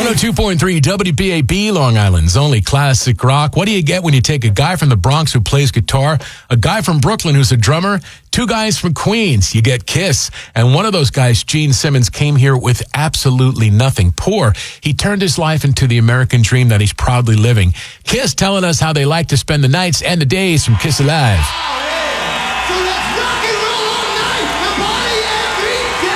102.3 WBAB, Long Island's only classic rock. What do you get when you take a guy from the Bronx who plays guitar, a guy from Brooklyn who's a drummer, two guys from Queens? You get Kiss. And one of those guys, Gene Simmons, came here with absolutely nothing. Poor. He turned his life into the American dream that he's proudly living. Kiss telling us how they like to spend the nights and the days from Kiss Alive.